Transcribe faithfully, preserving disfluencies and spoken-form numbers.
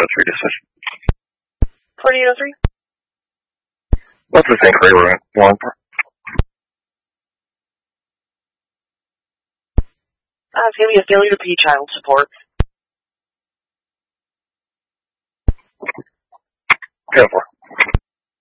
oh three decision. forty-eight oh three? What's this inquiry we're going for? Uh, it's going to be a failure to pay child support. Ten four.